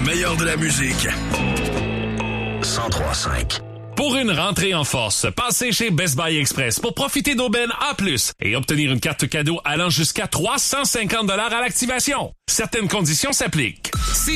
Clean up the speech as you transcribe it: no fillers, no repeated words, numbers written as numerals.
meilleur de la musique. 103.5. Pour une rentrée en force, passez chez Best Buy Express pour profiter d'aubaines A+, et obtenir une carte cadeau allant jusqu'à 350 $ à l'activation. Certaines conditions s'appliquent.